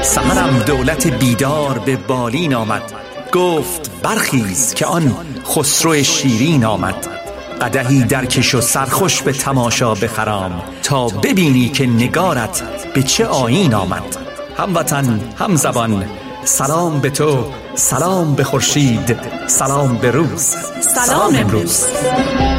سحرم دولت بیدار به بالین آمد، گفت برخیز که آن خسرو شیرین آمد. قدحی درکش و سرخوش به تماشا بخرام، تا ببینی که نگارت به چه آیین آمد. هموطن هم زبان سلام به تو، سلام به خورشید، سلام به روز، سلام امروز.